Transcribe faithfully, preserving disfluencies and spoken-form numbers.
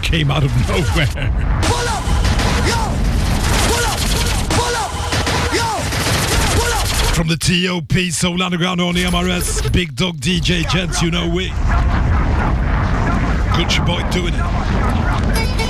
came out of nowhere. Pull up, yo. Pull up, pull up, yo. Pull up. From the T O P Soul Underground on the M R S, Big Dog D J, gents, you know we. Good your boy doing it.